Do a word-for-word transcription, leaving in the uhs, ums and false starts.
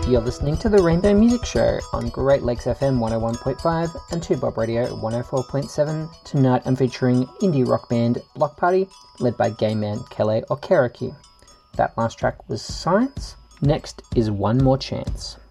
You're listening to the Rainbow Music Show on Great Lakes F M one oh one point five and two Bob Radio one oh four point seven. Tonight I'm featuring indie rock band Block Party, led by gay man Kele Okereke. That last track was Science. Next is One More Chance.